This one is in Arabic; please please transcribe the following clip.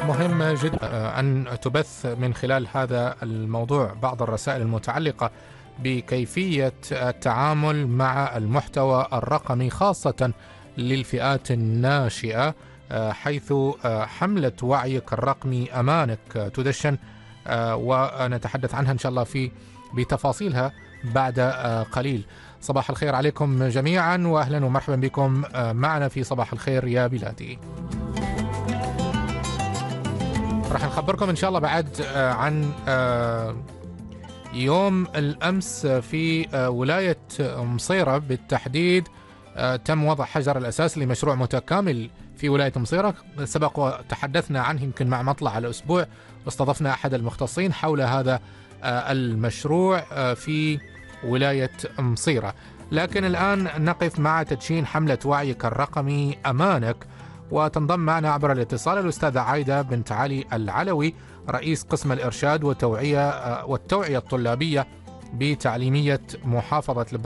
مهم جدا أن تبث من خلال هذا الموضوع بعض الرسائل المتعلقة بكيفية التعامل مع المحتوى الرقمي خاصة للفئات الناشئة، حيث حملة وعيك الرقمي أمانك تدشن، ونتحدث عنها إن شاء الله بتفاصيلها بعد قليل. صباح الخير عليكم جميعا، وأهلا ومرحبا بكم معنا في صباح الخير يا بلادي. راح نخبركم إن شاء الله بعد عن يوم الأمس في ولاية مصيرة بالتحديد. تم وضع حجر الأساس لمشروع متكامل في ولاية مصيرة، سبق وتحدثنا عنه يمكن مع مطلع الأسبوع، واستضفنا أحد المختصين حول هذا المشروع في ولاية مصيرة. لكن الآن نقف مع تدشين حملة وعيك الرقمي أمانك، وتنضم معنا عبر الاتصال الأستاذة عايدة بنت علي العلوي، رئيس قسم الإرشاد والتوعية الطلابية بتعليمية محافظة